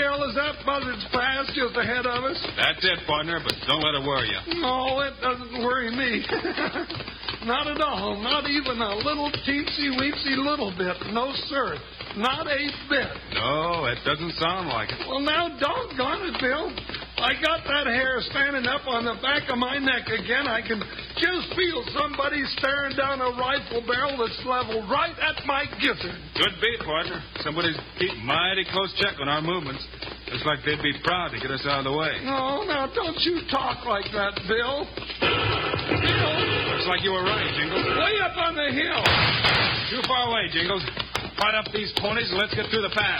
Bill, is that Buzzard's Pass just ahead of us? That's it, partner, but don't let it worry you. No, it doesn't worry me. Not at all. Not even a little teensy-weensy little bit. No, sir. Not a bit. No, it doesn't sound like it. Well, now, doggone it, Bill. I got that hair standing up on the back of my neck again. I can just feel somebody staring down a rifle barrel that's leveled right at my gizzard. Could be, partner. Somebody's keeping mighty close check on our movements. Looks like they'd be proud to get us out of the way. No, now, don't you talk like that, Bill. Bill. Looks like you were right, Jingles. Way up on the hill. Too far away, Jingles. Fight up these ponies and let's get through the pass.